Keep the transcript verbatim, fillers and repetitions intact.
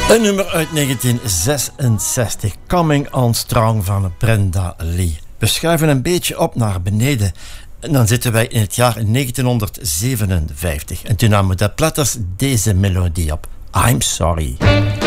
Een nummer uit negentien zesenzestig, Coming On Strong van Brenda Lee. We schuiven een beetje op naar beneden en dan zitten wij in het jaar negentien zevenenvijftig. En toen namen de Platters deze melodie op. I'm Sorry.